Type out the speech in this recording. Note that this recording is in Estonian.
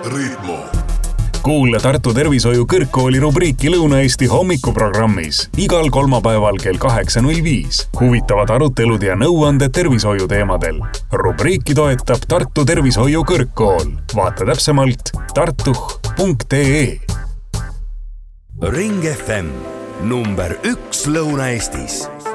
Ritmo. Kuule Tartu Tervishoiu Kõrgkooli rubriiki Lõuna-Eesti hommikuprogrammis igal kolmapäeval kell 8.05. Huvitavad arutelud ja nõuanded tervishoiu teemadel. Rubriiki toetab Tartu Tervishoiu Kõrgkool. Vaata täpsemalt tartuh.ee. Ring FM number 1 Lõuna-Eestis.